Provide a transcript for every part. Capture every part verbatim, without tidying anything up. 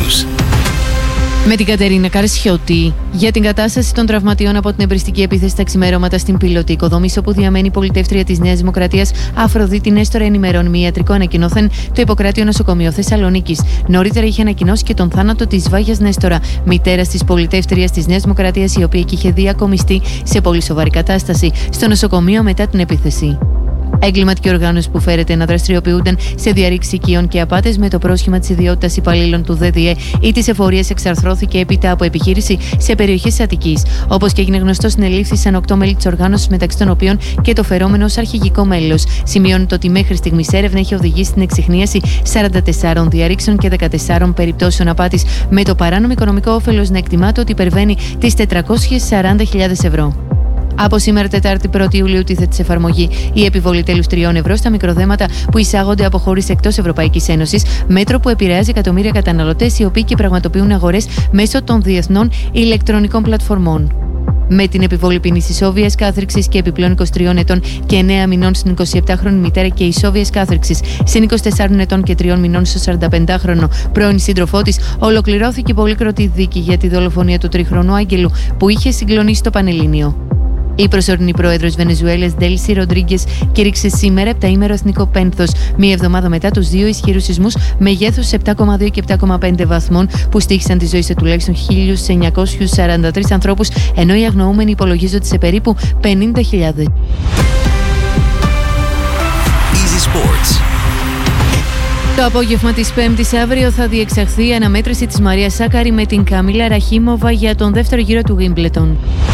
News. Με την Κατερίνα Καρσιώτη. Για την κατάσταση των τραυματιών από την εμπριστική επίθεση τα ξημερώματα στην πιλωτή οικοδόμηση όπου διαμένει η πολιτεύτρια της Νέας Δημοκρατίας Αφροδίτη Νέστορα, ενημερώνει με ιατρικό ανακοινώθεν το Ιπποκράτειο Νοσοκομείο Θεσσαλονίκης. Νωρίτερα είχε ανακοινώσει και τον θάνατο της Βάγιας Νέστορα, μητέρας της πολιτεύτριας της Νέας Δημοκρατίας, η οποία και είχε διακομιστεί σε πολύ σοβαρή κατάσταση στο νοσοκομείο μετά την επίθεση. Εγκληματική οργάνωση που φέρεται να δραστηριοποιούνταν σε διαρρήξη οικείων και απάτες με το πρόσχημα της ιδιότητας υπαλλήλων του ΔΔΕ ή της εφορίας εξαρθρώθηκε έπειτα από επιχείρηση σε περιοχές της Αττικής. Όπως και έγινε γνωστό, συνελήφθησαν οκτώ μέλη της οργάνωσης, μεταξύ των οποίων και το φερόμενο ως αρχηγικό μέλος. Σημειώνεται ότι μέχρι στιγμής έρευνα έχει οδηγήσει στην εξιχνίαση σαράντα τεσσάρων διαρρήξεων και δεκατεσσάρων περιπτώσεων απάτης, με το παράνομο οικονομικό όφελος να εκτιμάται ότι υπερβαίνει τις τετρακόσιες σαράντα χιλιάδες ευρώ. Από σήμερα, Τετάρτη πρώτη Ιουλίου, τίθεται σε εφαρμογή η επιβολή τέλους τριών ευρώ στα μικροδέματα που εισάγονται από χώρες εκτός Ευρωπαϊκής Ένωσης, μέτρο που επηρεάζει εκατομμύρια καταναλωτές οι οποίοι και πραγματοποιούν αγορές μέσω των διεθνών ηλεκτρονικών πλατφορμών. Με την επιβολή ποινής ισόβιας κάθριξης και επιπλέον είκοσι τριών ετών και εννέα μηνών στην εικοσιεπτάχρονη μητέρα και ισόβιας κάθριξης συν είκοσι τεσσάρων ετών και τριών μηνών στο σαρανταπεντάχρονο πρώην σύντροφό της, ολοκληρώθηκε η πολύκροτη δίκη για τη δολοφονία του τριχρονού Άγγελου που είχε συγκλονίσει το Πανελλήνιο. Η προσωρινή πρόεδρος Βενεζουέλας Ντέλσι Ροντρίγκες κήρυξε σήμερα επταήμερο εθνικό πένθος, μία εβδομάδα μετά τους δύο ισχυρούς σεισμούς μεγέθους επτά κόμμα δύο και επτά κόμμα πέντε βαθμών που στοίχησαν τη ζωή σε τουλάχιστον χίλιους εννιακόσιους σαράντα τρεις ανθρώπους, ενώ οι αγνοούμενοι υπολογίζονται σε περίπου πενήντα χιλιάδες. Easy Sports. Το απόγευμα της Πέμπτης αύριο θα διεξαχθεί η αναμέτρηση της Μαρίας Σάκαρη με την Καμίλα Ραχίμοβα για τον δεύτερο γύρο του Wimbledon.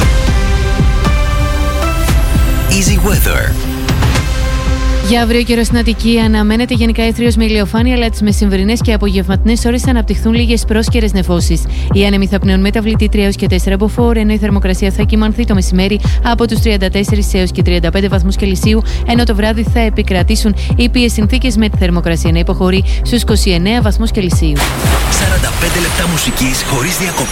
Easy Weather. Για αύριο καιρό στην Αττική αναμένεται γενικά έθριος με ηλιοφάνεια, αλλά τις μεσημβρινές και απογευματινές ώρες θα αναπτυχθούν λίγες πρόσκαιρες νεφώσεις. Οι άνεμοι θα πνέουν μεταβλητή τρία έως και τέσσερα μποφόρ, ενώ η θερμοκρασία θα κυμανθεί το μεσημέρι από τους τριάντα τέσσερις έως και τριάντα πέντε βαθμούς Κελσίου, ενώ το βράδυ θα επικρατήσουν ήπιες συνθήκες με τη θερμοκρασία να υποχωρεί στους είκοσι εννέα βαθμούς Κελσίου. σαράντα πέντε λεπτά μουσικής χωρίς διακοπή.